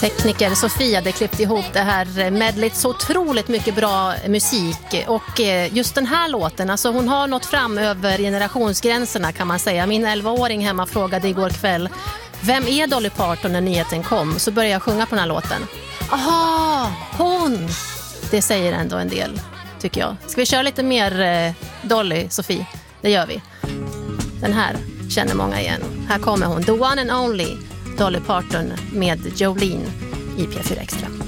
Tekniker Sofia hade klippt ihop det här medlet, så otroligt mycket bra musik. Och just den här låten, alltså hon har nått fram över generationsgränserna kan man säga. Min 11-åring hemma frågade igår kväll: vem är Dolly Parton när nyheten kom? Så började jag sjunga på den här låten. Aha, hon! Det säger ändå en del, tycker jag. Ska vi köra lite mer Dolly, Sofie? Det gör vi. Den här känner många igen. Här kommer hon, the one and only Dolly Parton med Jolene i P4 Extra.